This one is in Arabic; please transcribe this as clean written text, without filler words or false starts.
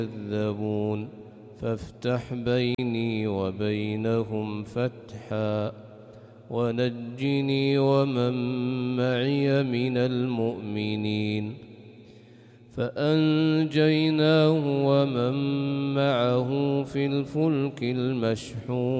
يكذبون فافتح بيني وبينهم فتحا ونجني ومن معي من المؤمنين فأنجيناه ومن معه في الفلك المشحون